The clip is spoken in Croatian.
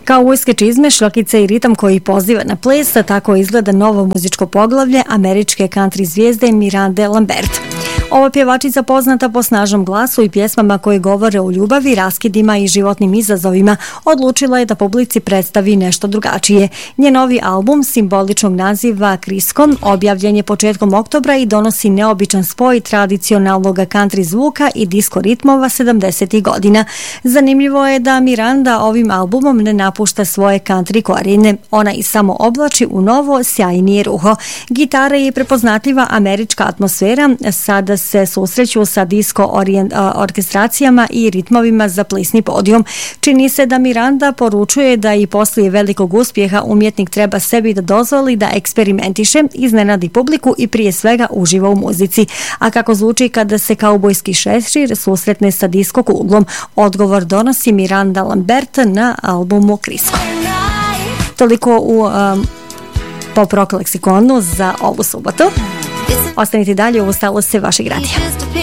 Kaubojske čizme, šljokice i ritam koji poziva na ples, tako izgleda novo muzičko poglavlje američke country zvijezde Mirande Lambert. Ova pjevačica poznata po snažnom glasu i pjesmama koje govore o ljubavi, raskidima i životnim izazovima, odlučila je da publici predstavi nešto drugačije. Njen novi album simboličnog naziva Crisco objavljen je početkom oktobra i donosi neobičan spoj tradicionalnog country zvuka i disco ritmova 70. godina. Zanimljivo je da Miranda ovim albumom ne napušta svoje country korijene. Ona i samo oblači u novo, sjajnije ruho. Gitara je prepoznatljiva američka atmosfera, sada se susreću sa disco orkestracijama i ritmovima za plesni podijum. Čini se da Miranda poručuje da i poslije velikog uspjeha umjetnik treba sebi da dozvoli da eksperimentiše, iznenadi publiku i prije svega uživa u muzici. A kako zvuči kada se kaubojski šešir susretne sa disco kuglom? Odgovor donosi Miranda Lambert na albumu Crisco. Toliko u Pop Rock leksikonu za ovu subotu. Ostanite dalje, ovo stalo se vašeg radija.